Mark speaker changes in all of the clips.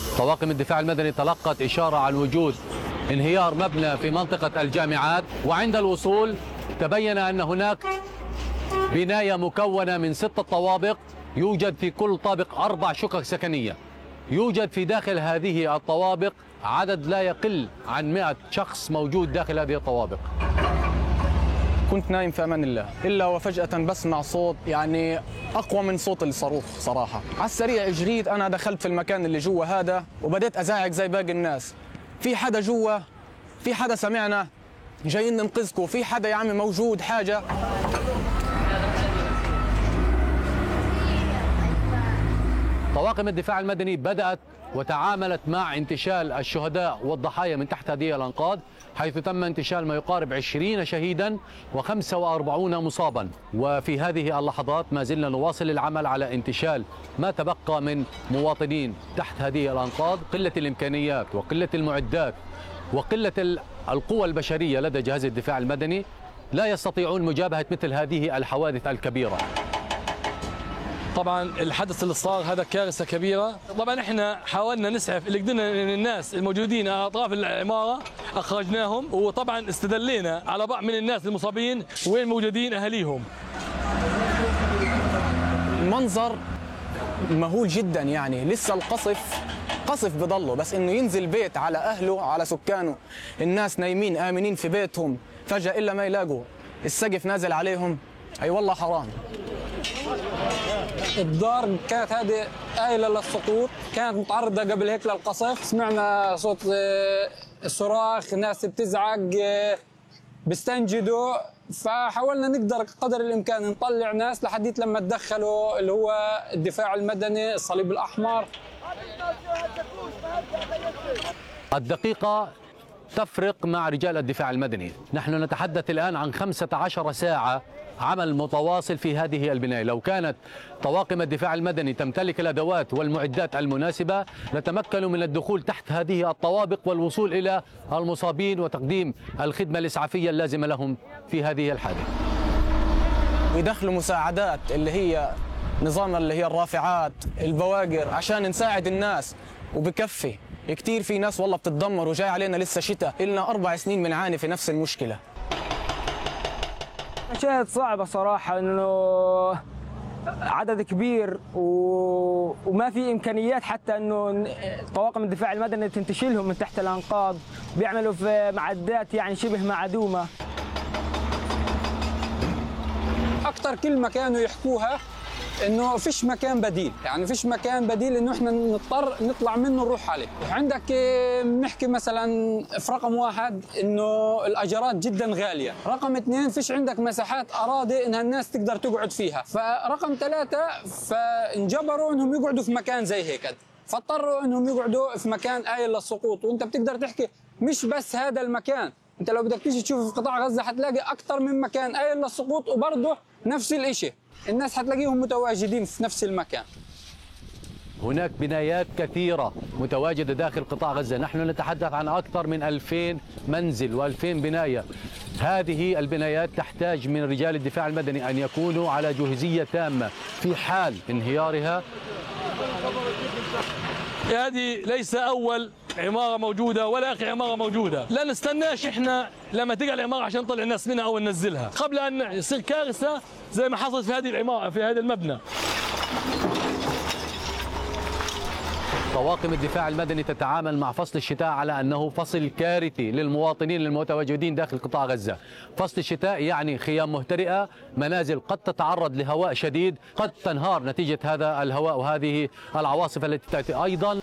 Speaker 1: طواقم الدفاع المدني تلقت إشارة عن وجود انهيار مبنى في منطقة الجامعات، وعند الوصول تبين أن هناك بناية مكونة من 6 طوابق، يوجد في كل طابق 4 شقق سكنية. يوجد في داخل هذه الطوابق عدد لا يقل عن 100 شخص موجود داخل هذه الطوابق.
Speaker 2: كنت نايم في أمان الله إلا وفجأة بسمع صوت يعني أقوى من صوت الصاروخ صراحة. على السريع جريت، أنا دخلت في المكان اللي جوا هذا وبدأت أزعق زي باقي الناس. في حدا جوا؟ في حدا سمعنا؟ جايين ننقذكم؟ في حدا يا عمي موجود حاجة؟
Speaker 1: طواقم الدفاع المدني بدأت وتعاملت مع انتشال الشهداء والضحايا من تحت هذه الأنقاض، حيث تم انتشال ما يقارب 20 شهيدا و45 مصابا. وفي هذه اللحظات ما زلنا نواصل العمل على انتشال ما تبقى من مواطنين تحت هذه الأنقاض. قلة الإمكانيات وقلة المعدات وقلة القوى البشرية لدى جهاز الدفاع المدني لا يستطيعون مجابهة مثل هذه الحوادث الكبيرة.
Speaker 3: طبعا الحدث اللي صار هذا كارثه كبيره. طبعا احنا حاولنا نسعف اللي قدرنا من الناس الموجودين على اطراف العماره، اخرجناهم، وطبعا استدلينا على بعض من الناس المصابين وين موجودين اهاليهم.
Speaker 2: المنظر مهول جدا، يعني لسه قصف بضله، بس انه ينزل بيت على اهله على سكانه، الناس نايمين امنين في بيتهم، فجاه الا ما يلاقوا السقف نازل عليهم. اي والله حرام.
Speaker 4: الدار كانت هذه قايله للسقوط، كانت متعرضه قبل هيك للقصف. سمعنا صوت الصراخ، ناس بتزعق بيستنجدوا، فحاولنا نقدر قدر الامكان نطلع ناس لحديت لما تدخلوا اللي هو الدفاع المدني، الصليب الاحمر.
Speaker 1: الدقيقة تفرق مع رجال الدفاع المدني. نحن نتحدث الآن عن 15 ساعة عمل متواصل في هذه البناية. لو كانت طواقم الدفاع المدني تمتلك الأدوات والمعدات المناسبة لتمكنوا من الدخول تحت هذه الطوابق والوصول إلى المصابين وتقديم الخدمة الإسعافية اللازمة لهم في هذه الحادثة.
Speaker 2: ويدخلوا مساعدات اللي هي نظام اللي هي الرافعات، البواقر، عشان نساعد الناس، وبكفي. كتير في ناس والله بتتدمر، وجاي علينا لسه شتاء، إلنا 4 سنين بنعاني في نفس المشكلة.
Speaker 5: مشاهد صعبة صراحة، إنه عدد كبير وما في إمكانيات حتى إنه طواقم الدفاع المدني تنتشلهم من تحت الأنقاض، بيعملوا في معدات يعني شبه معدومة.
Speaker 4: اكثر كلمه كانوا يحكوها انه فيش مكان بديل، يعني فيش مكان بديل انه احنا نضطر نطلع منه نروح عليه. عندك بنحكي مثلا في رقم 1 انه الاجارات جدا غاليه، رقم 2 فيش عندك مساحات اراضي انها الناس تقدر تقعد فيها، فرقم 3 فانجبروا انهم يقعدوا في مكان زي هيك، فاضطروا انهم يقعدوا في مكان قايل للسقوط. وانت بتقدر تحكي مش بس هذا المكان، انت لو بدك تيجي تشوف في قطاع غزه حتلاقي اكثر من مكان قايل للسقوط وبرضه نفس الشيء، الناس حتلاقيهم متواجدين في نفس المكان.
Speaker 1: هناك بنايات كثيرة متواجدة داخل قطاع غزة. نحن نتحدث عن أكثر من 2000 منزل و2000 بناية. هذه البنايات تحتاج من رجال الدفاع المدني أن يكونوا على جاهزية تامة في حال انهيارها.
Speaker 3: هذه ليس أول عمارة موجودة ولا آخر عمارة موجودة، لا نستناش إحنا لما تقع العمارة عشان نطلع الناس منها أو ننزلها قبل أن يصير كارثة زي ما حصلت في هذه العمارة في هذا المبنى.
Speaker 1: طواقم الدفاع المدني تتعامل مع فصل الشتاء على أنه فصل كارثي للمواطنين المتواجدين داخل قطاع غزة. فصل الشتاء يعني خيام مهترئة، منازل قد تتعرض لهواء شديد، قد تنهار نتيجة هذا الهواء وهذه العواصف التي تأتي أيضا.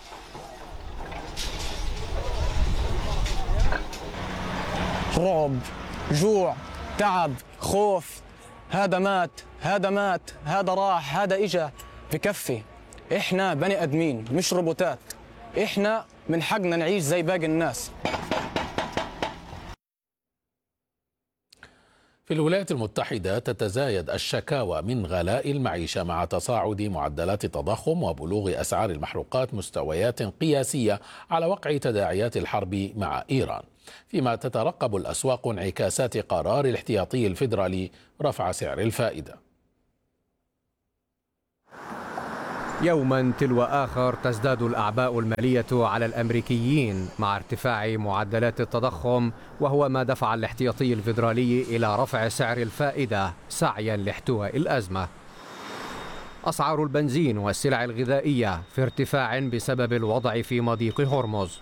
Speaker 2: رعب، جوع، تعب، خوف، هذا مات، هذا مات، هذا راح، هذا إجا، بكفي. إحنا بني أدمين مش روبوتات، إحنا من حقنا نعيش زي باقي الناس.
Speaker 6: في الولايات المتحدة تتزايد الشكاوى من غلاء المعيشة مع تصاعد معدلات التضخم وبلوغ أسعار المحروقات مستويات قياسية على وقع تداعيات الحرب مع إيران، فيما تترقب الأسواق انعكاسات قرار الاحتياطي الفيدرالي رفع سعر الفائدة.
Speaker 7: يوما تلو آخر تزداد الأعباء المالية على الأمريكيين مع ارتفاع معدلات التضخم، وهو ما دفع الاحتياطي الفيدرالي إلى رفع سعر الفائدة سعيا لاحتواء الأزمة. أسعار البنزين والسلع الغذائية في ارتفاع بسبب الوضع في مضيق هرمز.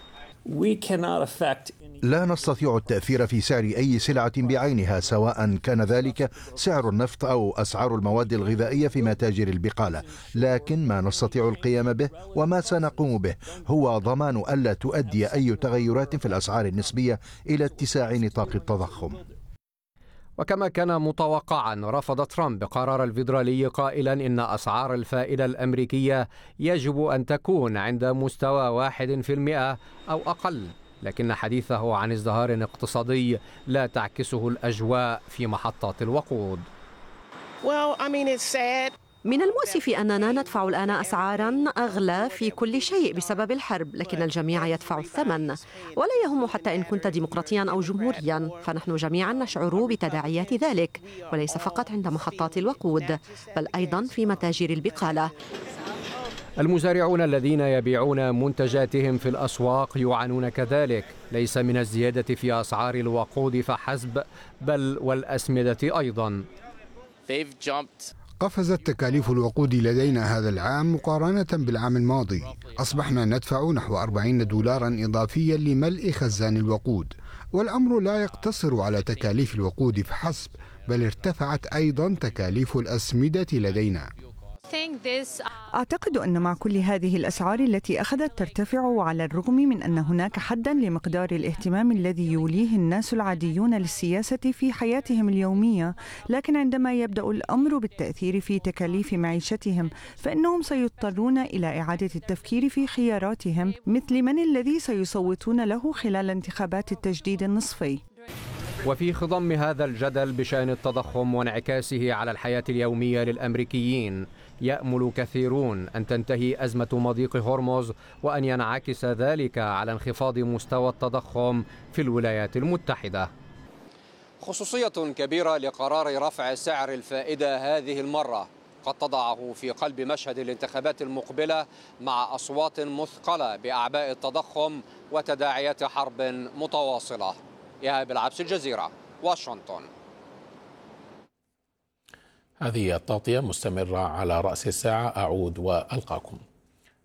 Speaker 8: لا نستطيع التأثير في سعر أي سلعة بعينها، سواء كان ذلك سعر النفط أو أسعار المواد الغذائية في متاجر البقالة، لكن ما نستطيع القيام به وما سنقوم به هو ضمان ألا تؤدي أي تغيرات في الأسعار النسبية إلى اتساع نطاق التضخم.
Speaker 7: وكما كان متوقعا، رفض ترامب قرار الفيدرالي قائلا إن أسعار الفائدة الأمريكية يجب أن تكون عند مستوى 1% أو أقل، لكن حديثه عن ازدهار اقتصادي لا تعكسه الأجواء في محطات الوقود.
Speaker 9: من المؤسف أننا ندفع الآن أسعاراً أغلى في كل شيء بسبب الحرب، لكن الجميع يدفع الثمن، ولا يهم حتى إن كنت ديمقراطياً أو جمهورياً، فنحن جميعاً نشعر بتداعيات ذلك، وليس فقط عند محطات الوقود بل أيضاً في متاجر البقالة.
Speaker 7: المزارعون الذين يبيعون منتجاتهم في الأسواق يعانون كذلك، ليس من الزيادة في أسعار الوقود فحسب بل والأسمدة أيضاً.
Speaker 10: قفزت تكاليف الوقود لدينا هذا العام مقارنة بالعام الماضي. أصبحنا ندفع نحو 40 دولارا إضافيا لملء خزان الوقود، والأمر لا يقتصر على تكاليف الوقود فحسب بل ارتفعت أيضا تكاليف الأسمدة لدينا.
Speaker 11: أعتقد أن مع كل هذه الأسعار التي أخذت ترتفع، وعلى الرغم من أن هناك حداً لمقدار الاهتمام الذي يوليه الناس العاديون للسياسة في حياتهم اليومية، لكن عندما يبدأ الأمر بالتأثير في تكاليف معيشتهم فإنهم سيضطرون إلى إعادة التفكير في خياراتهم، مثل من الذي سيصوتون له خلال انتخابات التجديد النصفي.
Speaker 7: وفي خضم هذا الجدل بشأن التضخم وانعكاسه على الحياة اليومية للأمريكيين، يأمل كثيرون أن تنتهي أزمة مضيق هرمز وأن ينعكس ذلك على انخفاض مستوى التضخم في الولايات المتحدة.
Speaker 12: خصوصية كبيرة لقرار رفع سعر الفائدة هذه المرة قد تضعه في قلب مشهد الانتخابات المقبلة مع أصوات مثقلة بأعباء التضخم وتداعيات حرب متواصلة. إيهاب العبس، الجزيرة، واشنطن.
Speaker 6: هذه التغطية مستمرة على رأس الساعة، أعود وألقاكم.